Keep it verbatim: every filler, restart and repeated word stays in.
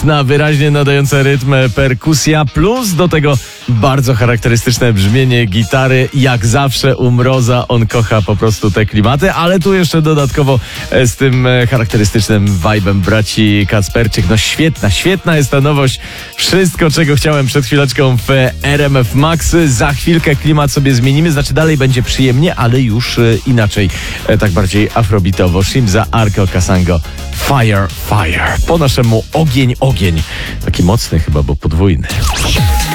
mocna, wyraźnie nadająca rytm perkusja, plus do tego bardzo charakterystyczne brzmienie gitary. Jak zawsze u Mroza, on kocha po prostu te klimaty, ale tu jeszcze dodatkowo z tym charakterystycznym vibe'em braci Kacperczyk. No świetna, świetna jest ta nowość. Wszystko, czego chciałem przed chwileczką w R M F Max. Za chwilkę klimat sobie zmienimy, znaczy dalej będzie przyjemnie, ale już inaczej, tak bardziej afrobitowo. Shimza, Arko, Kasango, Fire, Fire. Po naszemu ogień, ogień. Taki mocny chyba, bo podwójny.